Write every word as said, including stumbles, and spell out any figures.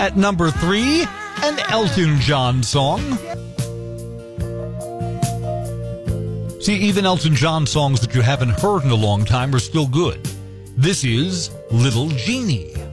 At number three, an Elton John song. See, even Elton John songs that you haven't heard in a long time are still good. This is Little Genie.